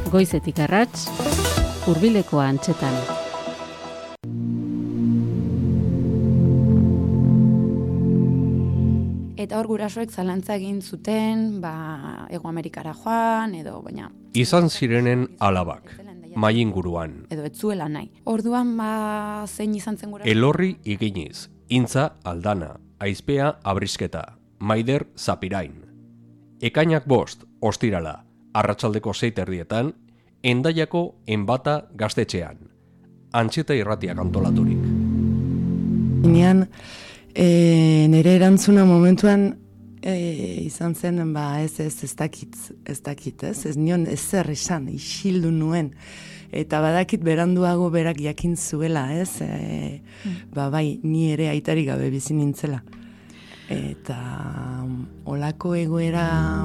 Goizetik arrats, hurbileko antzetan. Eta hor gurasoek zalantza egin zuten, Hego Amerikara joan, edo baina... Izan zirenen alabak, mai inguruan. Edo ez zuela nahi. Orduan, zein izan zen guraso? Elorri iginiz, Intza Aldana, Aizpea Abrisketa, Maider Zapirain. Ekainak 5, ostirala, arratsaldeko 6:00 Endaiako Enbata gaztetxean. Antxeta irratiak antolaturik. Inean, nire erantzuna momentuan izan zen, ez dakit, ez nion ezer esan, isildu nuen. Eta badakit beranduago berak jakin zuela, ez? Bai, ni ere aitari gabe bizi nintzela. Eta olako egoera...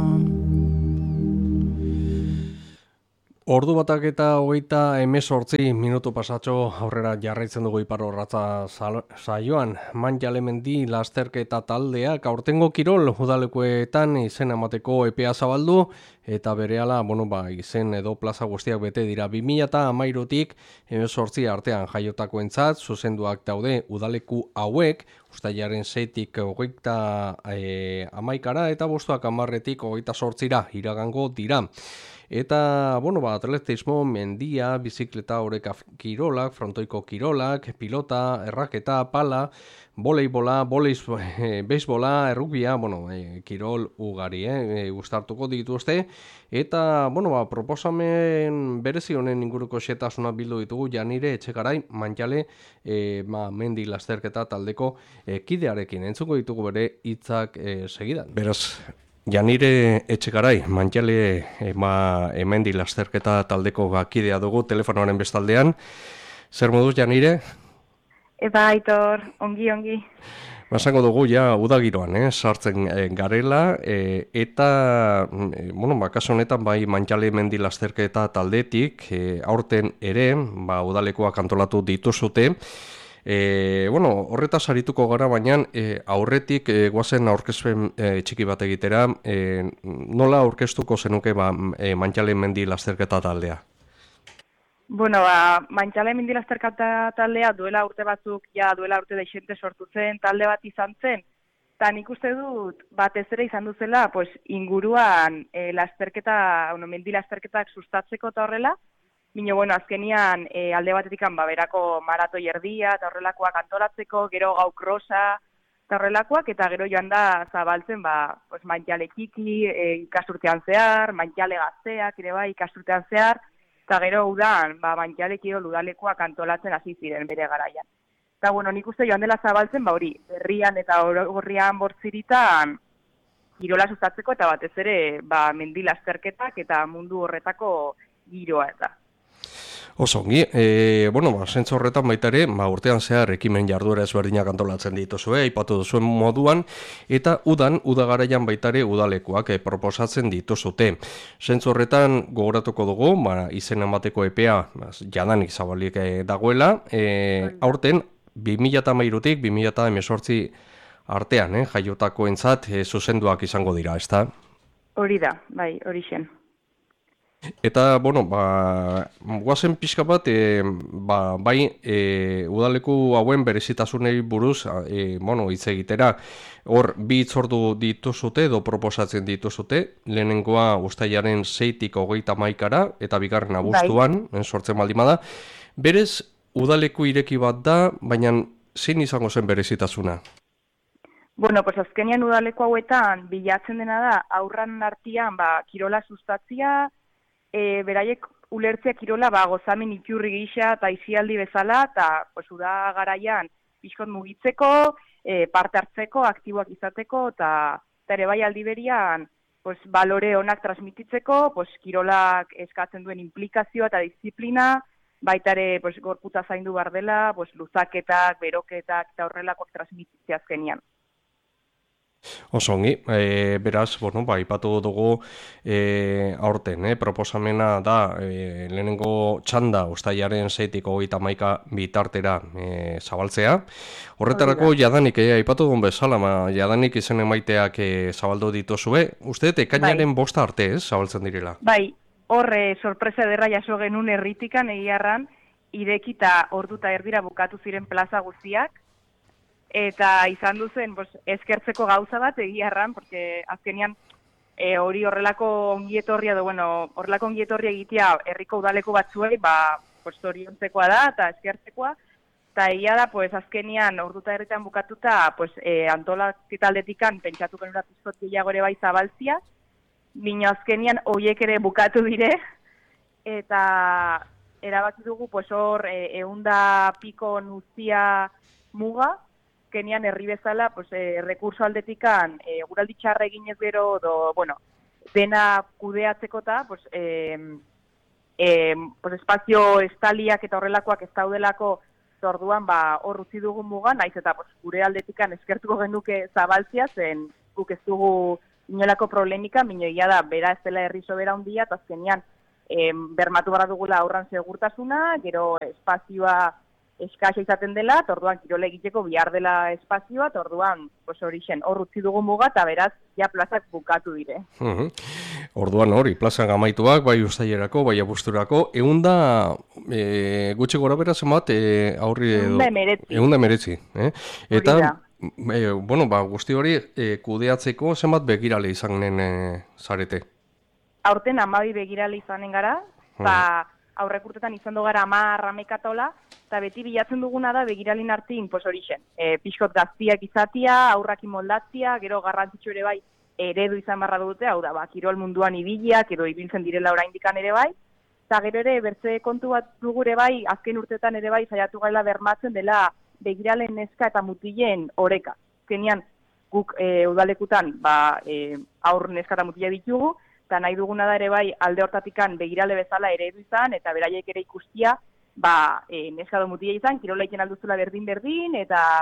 Ordu batak eta 38 minutu pasatxo aurrera jarraitzen dugu Ipar Orratza saioan. Manjale Mendi lasterketa taldeak aurtengo kirol udalekuetan izen emateko epea zabaldu eta berehala, izen edo plaza guztiak bete dira. 2013tik 18 artean jaiotakoentzat zuzenduak daude udaleku hauek, uztailaren 6tik 21 eta 5ak 10tik 28ra iragango dira. Eta, atletismo, mendia, bizikleta, oreka kirolak, frontoiko kirolak, pilota, erraketa, pala, voleibola, beisbola, errugbia, kirol ugari, gustartuko dituzte. Eta, proposamen berezi honen inguruko xetasuna bildu ditugu Janire Etxekarai, Manjale, mendi lasterketa taldeko kidearekin. Entzuko ditugu bere hitzak segidan. Beraz, Janire Etxekarai, Manjale hemendi lasterketa taldeko kidea dugu telefonoaren bestaldean. Zer moduz, Janire? Aitor, ongi. Basango dugu, udagiroan, sartzen garela, eta, kasu honetan, Manjale hemendi lasterketa taldetik, aurten ere, udalekoak antolatu dituzute. Horretaz arituko gara, baina aurretik guazen aurkezpen txiki bat egitera, nola aurkeztuko zenuke Manjale mendi lasterketa taldea? Manjale mendi lasterketa taldea duela urte batzuk, duela urte deixente sortu zen talde bat izan zen, eta nik uste dut batez ere izan duzela inguruan mendi lasterketak sustatzeko eta horrela. Azkenian alde batetik berako maratoi erdia eta horrelakoak antolatzeko, gero gau krosa eta horrelakoak, eta gero joan da zabaltzen Manjale txiki ikasturtean zehar, Manjale gazteak ere bai ikasturtean zehar, eta gero udan Manjale kirol udalekoak antolatzen hasi ziren bere garaian. Eta nik uste joan dela zabaltzen hori, herrian eta orrian bortziritan kirola sustatzeko eta batez ere mendi lasterketak eta mundu horretako giroa eta. Osongi, zentzu horretan baita ere, urtean zehar ekimen jarduera ezberdinak antolatzen dituzue, aipatu duzuen moduan, eta udagaraian baita ere udalekuak proposatzen dituzute. Zentzu horretan gogoratuko dugu, izen emateko epea jadanik zabalik dagoela, aurten 2013tik 2018 artean, jaiotakoentzat zuzenduak izango dira, ezta? Hori da, hori zen. Eta, guazen pixka bat, udaleku hauen berezitasunei buruz, hitz egitera, hor bi hitzordu dituzute edo proposatzen dituzute, lehenengoa uztailaren 6tik 31 eta bigarren abuztuan, sortzen baldin bada. Berez, udaleku ireki bat da, baina zein izango zen berezitasuna? Azkenean udaleku hauetan bilatzen dena da, aurran artean kirola sustatzia, beraiek ulertzea kirola gozamen iturri gisa eta aisialdi bezala, eta uda garaian pixkot mugitzeko, parte hartzeko, aktiboak izateko, eta ere bai aldi berian balore onak transmititzeko, kirolak eskatzen duen implikazioa eta disiplina, baita ere gorputza zaindu behar dela, luzaketak, beroketak eta horrelakoak transmititzea azkenian. Osongi, beraz, ipatu dugu aurten, proposamena da lehenengo txanda uztailaren 6tik 31 bitartera zabaltzea. Horretarako jadanik, aipatu dugun bezala, jadanik izen emaiteak zabaldu dituzue. Uste, ekainaren 5 arte zabaltzen direla? horre sorpresa ederra jaso genuen herritikan egiarran, irekita ordu eta erdira bukatu ziren plaza guztiak, eta izan duzen eskertzeko gauza bat egiarran, porque azkenian hori horrelako ongietorria, horrelako ongietorria egitea herriko udaleko batzuei, zoriontzekoa da eta eskertzekoa, eta egia da, azkenian ordu eta herritan bukatuta, antolaketaldetikan pentsatu genura pizkot gehiago ere bai zabaltzia, bino azkenian horiek ere bukatu dire, eta erabaki dugu hor 100 piko nuzia muga, azkenian herri bezala rekurso aldetikan eguraldi txarra eginez gero, dena kudeatzekota, espazio estaliak eta horrelakoak ez daudelako, orduan hor utzi dugu muga, naiz eta gure aldetikan eskertuko genuke zabaltzia, zen guk ez dugu inolako problemika, minoia da, bera ez dela herri sobera handia, eta azkenean bermatu barra dugula aurran segurtasuna, gero espazioa eskasa izaten dela, eta orduan kirole egiteko bihar dela espazioa, eta orduan hor utzi dugu muga, eta beraz, ja plazak bukatu dire. Orduan hori, plazak amaituak, bai ustailerako, bai abusturako, 100 gutxi gora beraz emat, aurri edo... 119. Eta, guzti hori, kudeatzeko zenbat begirale izanen zarete? Aurten 12 begirale izanen gara, aurrek urtetan izan gara 10 katola, eta beti bilatzen duguna da begiralin artin, pixkot gaztiak izatia, aurrak imoldatzia, gero garrantzitsu ere bai, eredu izan barra dute, hau da, kirol munduan ibiliak, edo ibiltzen direla oraindikan ere bai, eta gero ere, bertze kontu bat dugure bai, azken urtetan ere bai, saiatu gaila bermatzen dela begiralen neska eta mutilen oreka. Azkenean, guk udalekutan, aur neska eta mutila ditugu, eta nahi duguna da ere bai, alde hortatikan begirale bezala eredu izan, eta beraiek ere ikustia, neska edo mutila izan, kirola egiten alduzula berdin-berdin,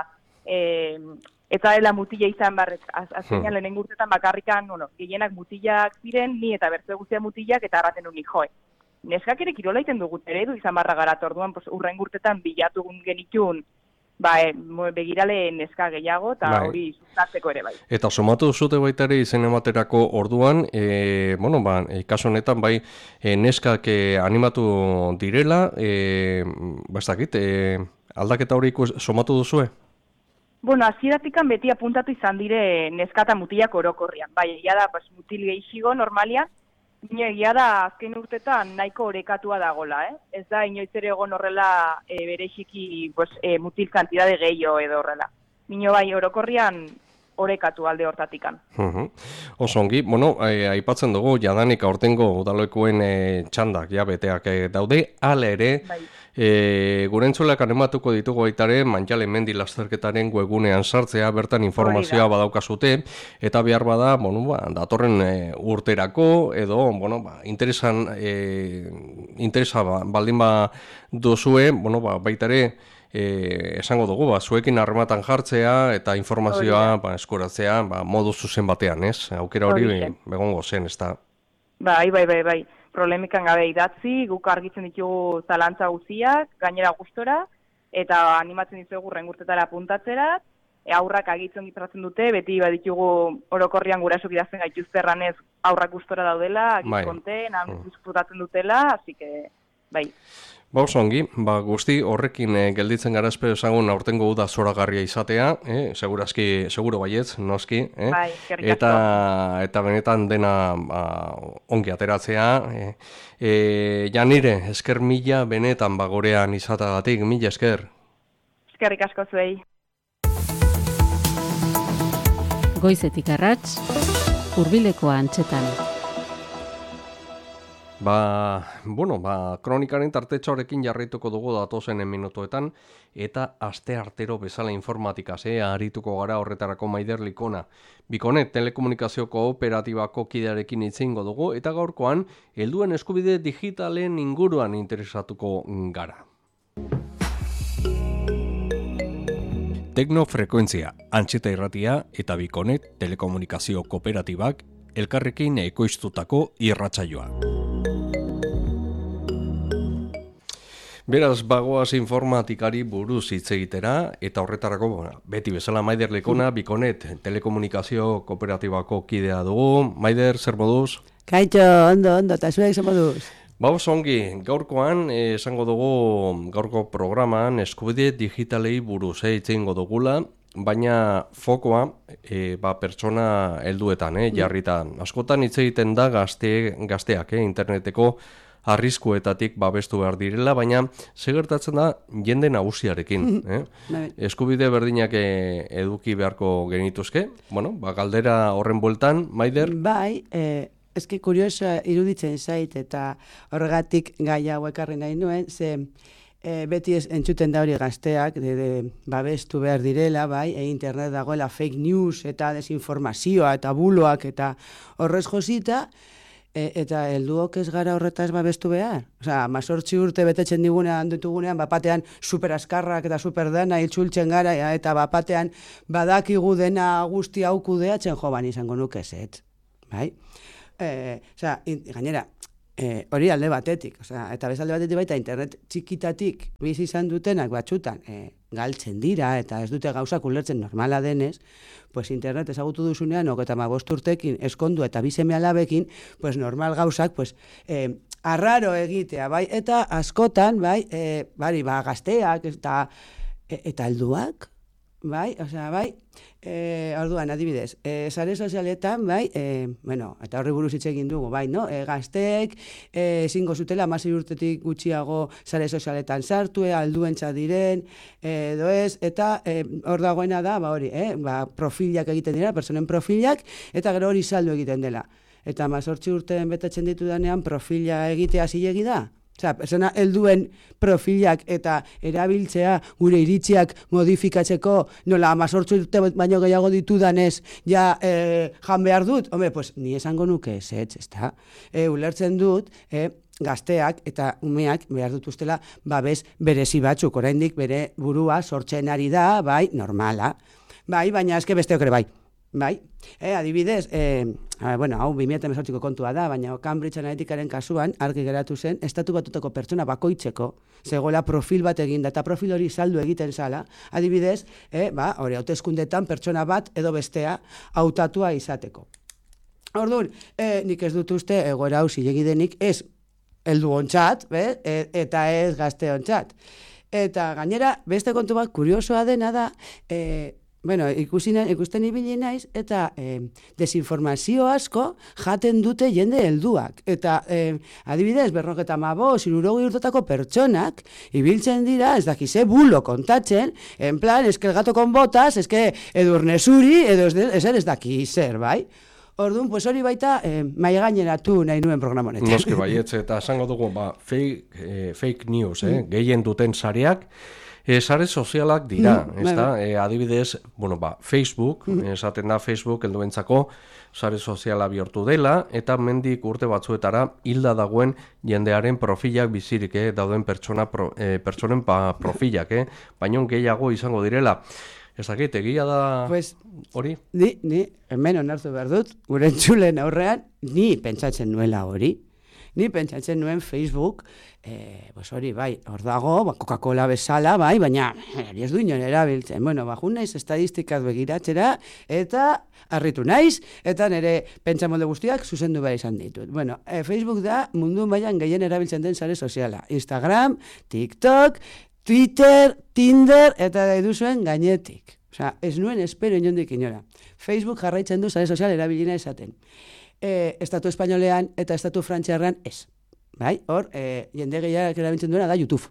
eta dela mutila izan azkenean lehen urtetan bakarrikan, gehienak mutilak ziren, ni eta bertze guztia mutilak, eta arraten unik joe. Neskak ere kirola egiten dugut eredu izan barra gara, orduan urren urtetan bilatu genitun, begirale neska gehiago, eta hori sustatzeko ere bai. Eta somatu zute baita ere izen ematerako orduan, kaso honetan neskak animatu direla, aldaketa hori somatu duzue? Hasieratik beti apuntatu izan dire neska eta mutilak orokorrian. Egia da, mutil gehiago normalian, egia da azken urtetan nahiko orekatua dagola, Ez da, inoiz ere egon horrela berexiki mutil kantidade gehiago edo horrela. Orokorrian orekatu alde hortatikan. Oso ongi, aipatzen dugu, jadanik aurtengo udalekuen txandak, beteak daude, hala ere, gure entzulak animatuko ditugu baitare, Manjale Mendi lasterketaren webgunean sartzea, bertan informazioa badaukazute, eta behar bada, datorren urterako, edo, interesa baldin duzue, baitare, esango dugu, zuekin harrematan jartzea eta informazioa eskuratzea modu zuzen batean, aukera hori begongo zen, ez da? Bai. Problemikan gabe idatzi, guk argitzen ditugu zalantza guztiak, gainera gustora, eta animatzen ditugu rengurtetara apuntatzera, aurrak agitzen gitratzen dute, beti baditugu orokorrian gurasok idazten gaituzterranez aurrak gustora daudela, agizkonten, disfrutatzen dutela, así que, bai. Ongi, guzti horrekin gelditzen gara espero esagun aurtengo uda zoragarria izatea, seguro baietz, noski, eta benetan dena ongi ateratzea. Janire, esker mila benetan bagorean izatagatik, mila esker. Eskerrik asko zuei. Goizetik arrats, Hurbileko antzetan. Kronikaren tartetxoarekin jarraituko dugu datozen minutuetan, eta aste artero bezala informatikaz, arituko gara horretarako Maider Likona. Bikonet telekomunikazio kooperatibako kidearekin itzingo dugu, eta gaurkoan, helduen eskubide digitalen inguruan interesatuko gara. Teknofrekuentzia, Antxeta Irratia eta Bikonet telekomunikazio kooperatibak elkarrekin ekoiztutako irratsaioa. Beraz, bagoaz informatikari buruz hitz egitera, eta horretarako, beti bezala Maider Likona, Bikonet telekomunikazio kooperatibako kidea dugu. Maider, zer moduz? Kaitxo, ondo, eta zuek esan moduz. Bauz ongi, gaurkoan esango dugu gaurko programan eskubide digitalei buruz hitz egingo dugula, baina fokoa pertsona helduetan jarrita. Askotan hitz egiten da gazteak interneteko arriskuetatik babestu behar direla, baina segertatzen da jende nagusiarekin. Eskubide berdinak eduki beharko genituzke, galdera horren bueltan, Maider? Bai, eski kuriosa iruditzen zait eta horregatik gai hau ekarri nahi nuen, ze beti entzuten da hori gazteak babestu behar direla, bai, internet dagoela fake news eta desinformazioa eta buloak eta horrez josita, eta helduok ez gara horretaz babestu behar. Osea, 18 urte betetzen digunean ditugunean, bapatean super askarrak eta super dena itzultzen gara, eta bapatean badakigu dena guzti hau kudeatzen joban izango nuke zet. Bai? Gainera, hori alde batetik, eta bez alde batetik baita internet txikitatik bizi izan dutenak batzutan galtzen dira eta ez dute gauzak ulertzen normala denez, pues internet ezagutu duzunean 35 urtekin eskondu eta 2 seme-alabekin, pues normal gauzak pues arraro egitea, bai, eta askotan, bai, gazteak eta helduak, bai, orduan, adibidez, sare sozialetan, bai, eta horri buruz hitz egin dugu, bai, no? Gazteek, ezingo zutela, 16 urtetik gutxiago sare sozialetan sartu, alduentza diren, edo ez, eta hor dagoena da, profilak egiten dira, personen profilak, eta gero hori saldu egiten dela. Eta 18 urteen betetzen ditudanean, profila egitea zilegi da. Persona helduen profilak eta erabiltzea gure iritziak modifikatzeko nola 18 urte baino gehiago ditudanez jan behar dut, pues ni esango nuke ez da. Ulertzen dut, gazteak eta umeak behar dutuztela babes berezi batzuk, oraindik bere burua sortzen ari da, bai, normala. Bai, baina eske besteok ere bai. Bai, adibidez, hau 2018ko kontua da, baina Cambridge Analyticaren kasuan argi geratu zen, estatu batutako pertsona bakoitzeko zegoela profil bat eginda, eta profil hori saldu egiten zala, adibidez, hori hauteskundetan pertsona bat edo bestea hautatua izateko. Orduan, nik ez dut uste egoera hau zilegi denik ez heldu ontzat, eta ez gazte ontzat. Eta gainera, beste kontu bat kuriosoa dena da, ikusten ibili naiz, eta desinformazio asko jaten dute jende helduak. Eta adibidez, 55, 60 urtetako pertsonak ibiltzen dira, ez dakize bulo kontatzen, en plan, eske el gato con botas, eske Edurne Zuri, edo ez dakizer, bai? Orduan, pues hori baita maigaineratu nahi nuen programa honetan. Noski baietz, eta esango dugu, fake news, gehien duten sareak, sare sozialak dira, adibidez, Facebook, esaten da Facebook helduentzako sare soziala bihurtu dela, eta mendik urte batzuetara hilda dagoen jendearen profilak bizirik, dauden pertsonen profilak, baino gehiago izango direla. Ez dakit, egia da hori? Ni, hemen onartu behar dut, gure entzulen aurrean, ni pentsatzen nuela hori. Ni pentsatzen nuen Facebook, hori, bai, hor dago, Coca-Cola bezala, bai, baina ez du inon erabiltzen. Bajun naiz estadistikaz begiratzera, eta harritu naiz, eta nire pentsamolde guztiak zuzendu behar izan ditut. Facebook da mundu mailan gehien erabiltzen den sare soziala. Instagram, TikTok, Twitter, Tinder, eta eduzuen gainetik. Ez nuen espero inondik inora. Facebook jarraitzen du sare sozial erabilina esaten. Estatu espainolean eta estatu frantziarrean ez. Bai, hor, jende gehiago erabiltzen duena da YouTube.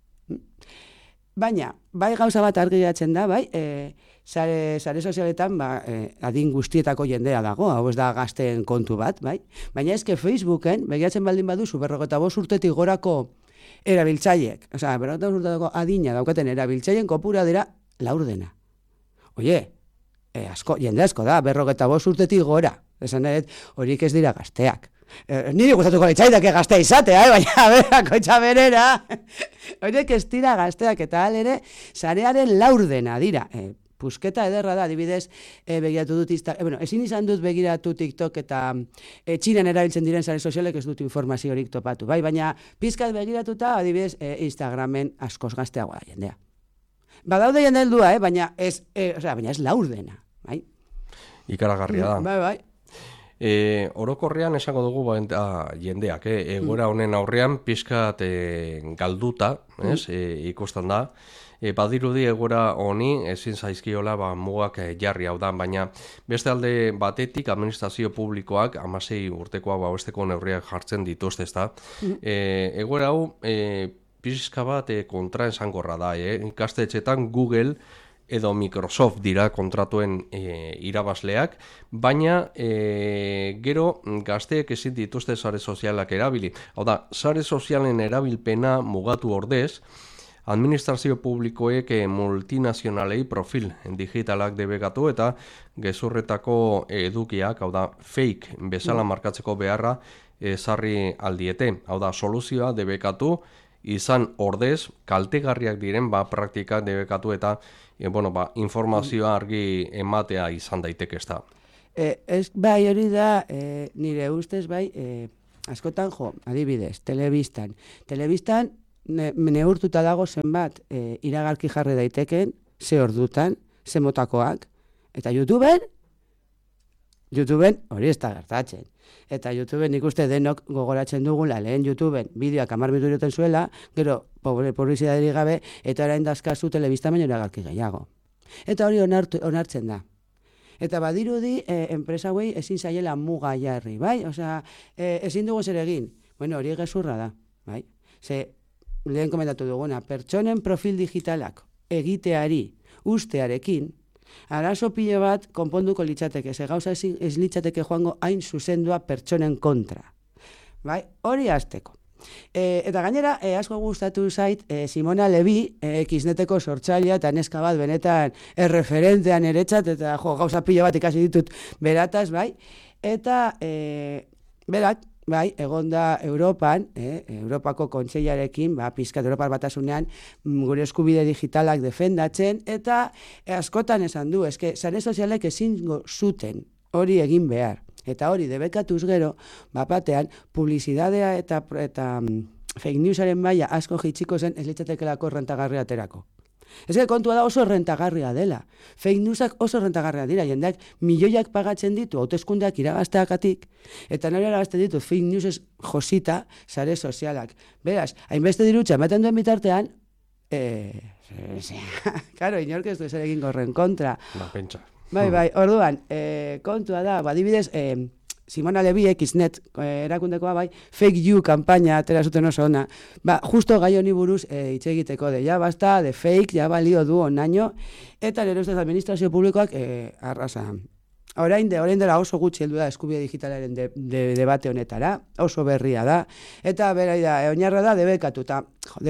Baina, bai gauza bat argi geratzen da, bai, sare sozialetan adin guztietako jendea dago, hau ez da gazteen kontu bat, bai. Baina ezke Facebooken, begiratzen baldin baduzu, 55 urtetik gorako erabiltzaileek, 55 urtetako adina daukaten erabiltzaileen kopura dira laurdena. Oie, jende asko da, 55 urtetik gora. Esan edo, horiek ez dira gazteak. Niri gustatuko litzaidake gaztea izatea, baina berakoitza berera. Horiek ez dira gazteak, eta alere, sarearen laurdena dira. Pusketa ederra da, adibidez, begiratu dut ezin izan dut begiratu TikTok eta Txinan erabiltzen diren sare sozialek ez dut informaziorik topatu. Baina pizkat begiratuta, adibidez, Instagramen askoz gazteagoa jendea. Badaude jende heldua, baina ez laurdena. Ikaragarria da. Bai. Orokorrean esango dugu jendeak, egoera honen aurrean pixkat galduta, ikusten da. Badirudi egoera honi ezin zaizkiola mugak jarri hau da, baina beste alde batetik administrazio publikoak 16 urtekoa babesteko neurriak jartzen dituzte, ezta. Egoera hau pixka bat kontraesankorra da, ikastetxetan Google edo Microsoft dira kontratuen irabazleak, baina gero gazteek ezin dituzte sare sozialak erabili. Hau da, sare sozialen erabilpena mugatu ordez, administrazio publikoek multinazionalei profil digitalak debekatu eta gezurretako edukiak, hau da, fake bezala markatzeko beharra ezarri aldiete. Hau da, soluzioa debekatu izan ordez, kaltegarriak diren praktikak debekatu eta informazioa argi ematea izan daiteke, ezta. Bai, hori da, nire ustez, bai, askotan adibidez, telebistan neurtuta dago zenbat iragarki jarri daiteken, ze ordutan, ze motakoak, eta YouTubeen hori ez da gertatzen. Eta YouTubeen ikuste denok gogoratzen dugula, lehen YouTubeen bideoak 10 minutu irauten zuela, gero publizitaterik gabe, eta orain dazkazu telebista baino iragarki gehiago. Eta hori onartzen da. Eta badirudi, enpresa hauei ezin zaiela muga jarri, bai? Osea, ezin dugu zer egin. Bueno, hori gezurra da, bai? Ze, lehen komentatu duguna, pertsonen profil digitalak egiteari ustearekin, arazo pilo bat konponduko litzateke, ze gauza ez litzateke joango hain zuzendua pertsonen kontra. Bai? Hori hasteko. Eta gainera, asko gustatu zait, Simona Levi, Xneteko sortzailea eta neska bat benetan erreferentean eretzat, eta gauza pilo bat ikasi ditut berataz, bai? Eta berak, bai, egonda Europan, Europako kontseilarekin, pizkat Europar Batasunean, gure eskubide digitalak defendatzen, eta askotan esan du, sare sozialek ezingo zuten hori egin behar. Eta hori debekatuz gero, batean, publizidadea eta fake newsaren maila asko jitsiko zen ez litzatekelako rentagarria aterako. Kontua da oso rentagarria dela. Fake newsak oso rentagarria dira, jendeak milioiak pagatzen ditu hauteskundeak iragazteakatik, eta nire iragazte ditu fake newsez josita sare sozialak. Beraz, hainbeste dirutza ematen duen bitartean, karo, inork ez du ezer egin gorren kontra. Pentsa. Bai, orduan, kontua da, adibidez, Simona Levi, Xnet erakundekoa, bai, fake you kampaina atera zuten oso ona. Justo gai honi buruz hitz egiteko de basta, de fake, balio du onaino, eta nire ustez administrazio publikoak arrasa. Orain dela oso gutxi heldu da eskubide digitalaren debate honetara, oso berria da, eta oinarra da debekatu, eta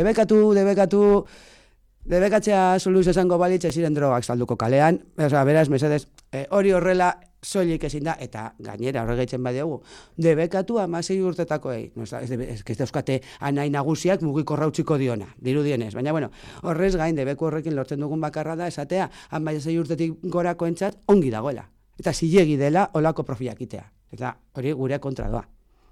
debekatzea soluz esango balitz ez ziren drogak salduko kalean, beraz, mesedez, hori horrela soilik ezin da, eta gainera horregaitzen badiogu, debekatu 16 urtetakoei. Ez dauzkate anai nagusiak mugiko rautziko diona, dirudienez. Baina, horrez gain debeku horrekin lortzen dugun bakarra da, esatea, 16 urtetik gorako entzat, ongi dagoela. Eta zilegi dela, olako profiak itea. Eta hori gure kontra doa.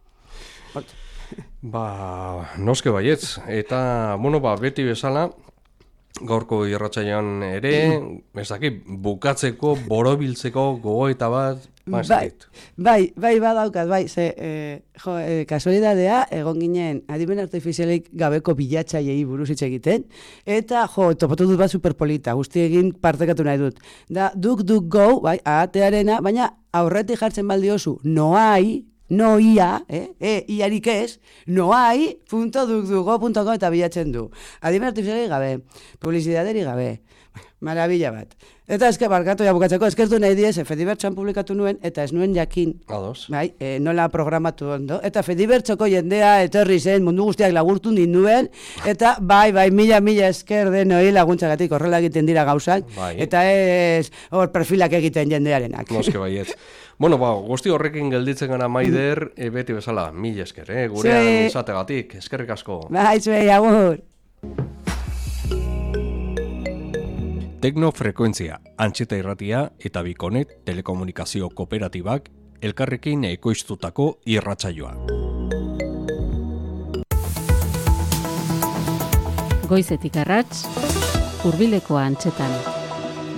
Noske baietz. Eta, beti bezala, gaurko irratsaioan ere, bukatzeko, borobiltzeko gogoeta bat, Bai, badaukat, kasualidadea, egon ginen adimen artifizialik gabeko bilatzaileei buruz hitz egiten, eta topatu dut bat superpolita, guzti egin partekatu nahi dut. Da, DuckDuckGo, atearena, baina aurretik jartzen baldiozu, no ia, iarik ez, noai.duckduckgo.com eta bilatzen du. Adimen artifizialik gabe, publizidaderi gabe, marabila bat. Eta barkatu bukatzeko, eskertu nahi diez, Fedibertsoan publikatu nuen, eta ez nuen jakin, nola programatu ondo, eta Fedibertsoko jendea etorri zen, mundu guztiak lagurtu ninduen, eta mila esker denoi laguntzagatik horrela egiten dira gauzak, eta ez hor perfilak egiten jendearenak. Noske baietz. Guzti horrekin gelditzen gara Maider, beti bezala, mila esker, gurean izategatik, eskerrik asko. Zuei, agur. Teknofrekuentzia, Antxeta Irratia eta Bikonet telekomunikazio kooperatibak elkarrekin ekoiztutako irratsaioa. Goizetik arrats, Hurbileko Antxetan.